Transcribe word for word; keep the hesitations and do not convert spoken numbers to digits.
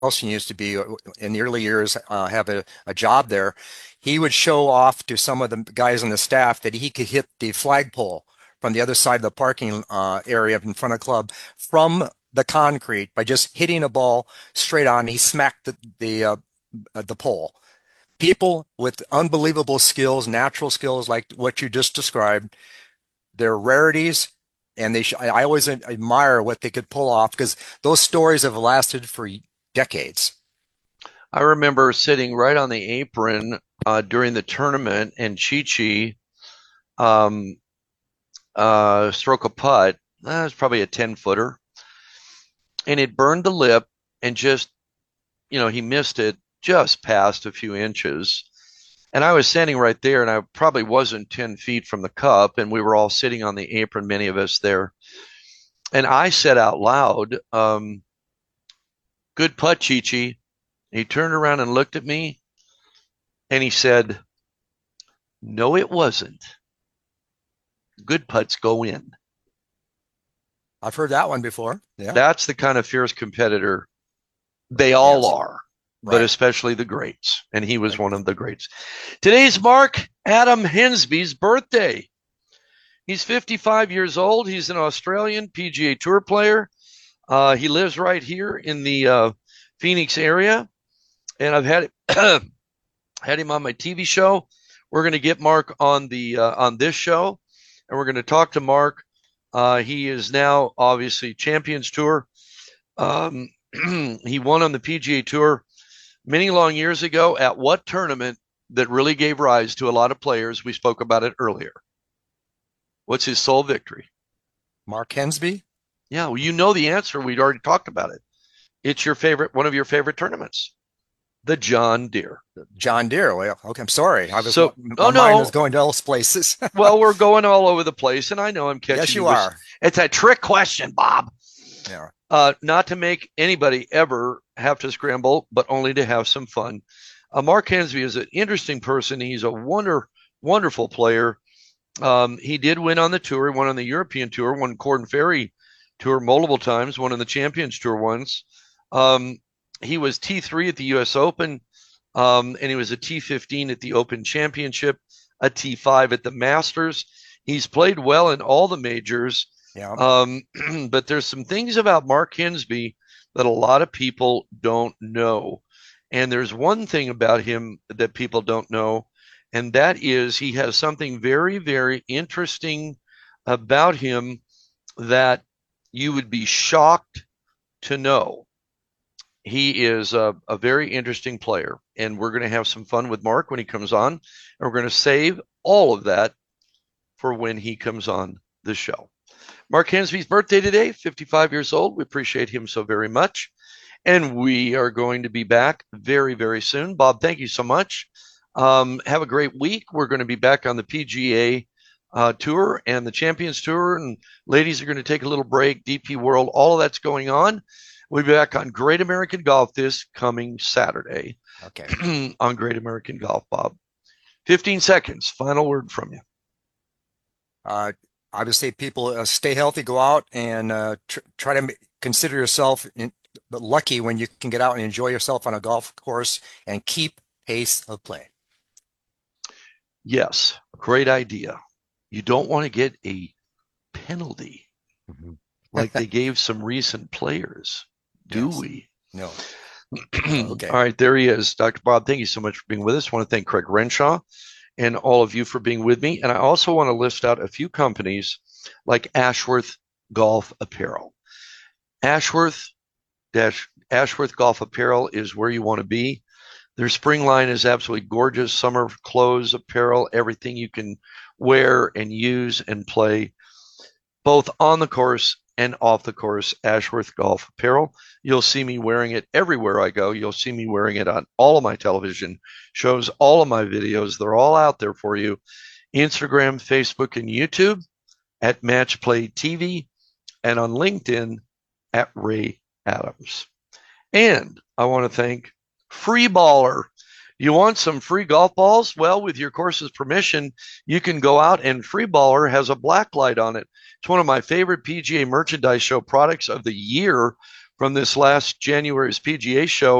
Nelson used to be uh, in the early years, uh, have a, a job there. He would show off to some of the guys on the staff that he could hit the flagpole from the other side of the parking uh, area in front of the club from the concrete by just hitting a ball straight on. He smacked the the, uh, uh, the pole. People with unbelievable skills, natural skills like what you just described, they're rarities, and they sh I always admire what they could pull off because those stories have lasted for decades. I remember sitting right on the apron uh, during the tournament, and Chi Chi um, uh, struck a putt. That was probably a ten footer, and it burned the lip, and just, you know, he missed it just past a few inches. And I was standing right there, and I probably wasn't ten feet from the cup, and we were all sitting on the apron, many of us there. And I said out loud, um, "Good putt, Chi Chi." He turned around and looked at me, and he said, "No, it wasn't. Good putts go in." I've heard that one before. Yeah. That's the kind of fierce competitor they all Yes. are, but Right. especially the greats. And he was one of the greats. Today's Mark Adam Hensby's birthday. He's fifty-five years old. He's an Australian P G A Tour player. Uh, he lives right here in the uh, Phoenix area, and I've had had him on my T V show. We're going to get Mark on the uh, on this show, and we're going to talk to Mark. Uh, he is now obviously Champions Tour. Um, he won on the P G A Tour many long years ago. At what tournament that really gave rise to a lot of players? We spoke about it earlier. What's his sole victory? Mark Hensby. Yeah, well, you know the answer. We'd already talked about it. It's your favorite, one of your favorite tournaments, the John Deere. John Deere. Well, okay, I'm sorry. I was So, oh my mind was no, going to else places. well, we're going all over the place, and I know I'm Yes, catching you you with are. it's a trick question, Bob. Yeah. Uh, not to make anybody ever have to scramble, but only to have some fun. Uh, Mark Hensby is an interesting person. He's a wonder, wonderful player. Um, he did win on the tour. He won on the European Tour, won Corn Ferry Tour multiple times, won on the Champions Tour once. Um, he was T three at the U S Open, um, and he was a T fifteen at the Open Championship, a T five at the Masters. He's played well in all the majors. Yeah. Um, but there's some things about Mark Hensby that a lot of people don't know. And there's one thing about him that people don't know, and that is he has something very, very interesting about him that you would be shocked to know. He is a, a very interesting player, and we're going to have some fun with Mark when he comes on, and we're going to save all of that for when he comes on the show. Mark Hensby's birthday today, fifty-five years old. We appreciate him so very much. And we are going to be back very, very soon. Bob, thank you so much. Um, have a great week. We're going to be back on the P G A uh, Tour and the Champions Tour. And ladies are going to take a little break. D P World, all of that's going on. We'll be back on Great American Golf this coming Saturday. Okay. On Great American Golf, Bob. fifteen seconds. Final word from you. Uh, I would say people uh, stay healthy, go out and uh, tr try to consider yourself in, lucky when you can get out and enjoy yourself on a golf course and keep pace of play. Yes, great idea. You don't want to get a penalty Mhm. like they gave some recent players, do Yes. we? No. All Okay. right, there he is. Doctor Bob, thank you so much for being with us. I want to thank Craig Renshaw and all of you for being with me. And I also want to list out a few companies like Ashworth Golf Apparel. Ashworth dash Ashworth Golf Apparel is where you want to be. Their spring line is absolutely gorgeous. Summer clothes, apparel, everything you can wear and use and play, both on the course and off the course. Ashworth Golf Apparel. You'll see me wearing it everywhere I go. You'll see me wearing it on all of my television shows, all of my videos. They're all out there for you. Instagram, Facebook, and YouTube at Match Play T V, and on LinkedIn at Ray Adams. And I want to thank Free Baller. You want some free golf balls? Well, with your course's permission, you can go out, and Free Baller has a black light on it. It's one of my favorite P G A merchandise show products of the year from this last January's P G A show.